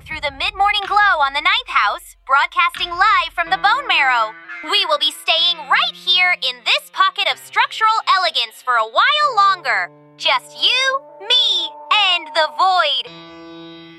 through the mid-morning glow on the ninth house, broadcasting live from the bone marrow. We will be staying right here in this pocket of structural elegance for a while longer. Just you, me, and the void.